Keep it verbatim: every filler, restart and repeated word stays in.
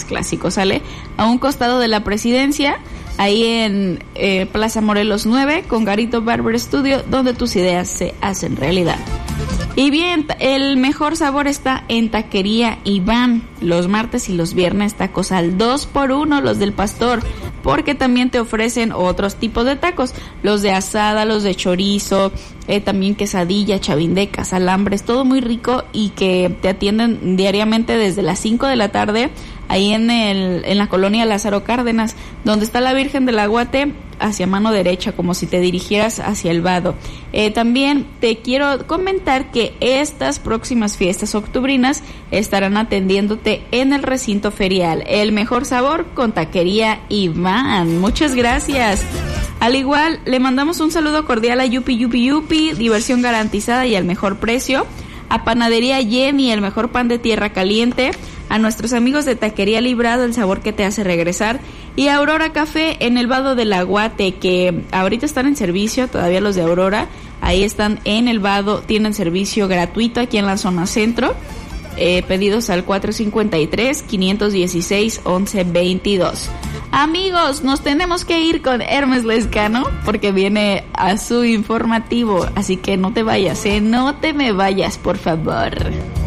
clásico, ¿sale? A un costado de la Presidencia, ahí en eh, Plaza Morelos nueve, con Garito Barber Studio, donde tus ideas se hacen realidad. Y bien, el mejor sabor está en Taquería Iván, los martes y los viernes tacos al dos por uno, los del pastor, porque también te ofrecen otros tipos de tacos, los de asada, los de chorizo, eh, también quesadilla, chavindecas, alambres, todo muy rico y que te atienden diariamente desde las cinco de la tarde, ahí en el en la colonia Lázaro Cárdenas, donde está la Virgen del Aguate, hacia mano derecha, como si te dirigieras hacia el vado. Eh, también te quiero comentar que estas próximas fiestas octubrinas estarán atendiéndote en el recinto ferial. El mejor sabor con Taquería Iván. Muchas gracias. Al igual, le mandamos un saludo cordial a Yupi Yupi Yupi, diversión garantizada y al mejor precio. A Panadería Jenny, el mejor pan de tierra caliente. A nuestros amigos de Taquería Librado, el sabor que te hace regresar. Y a Aurora Café en el Vado del Aguate, que ahorita están en servicio, todavía los de Aurora. Ahí están en el Vado, tienen servicio gratuito aquí en la zona centro. Eh, pedidos al cuatro cinco tres, cinco uno seis, once veintidós. Amigos, nos tenemos que ir con Hermes Lescano porque viene a su informativo. Así que no te vayas, ¿eh? No te me vayas, por favor.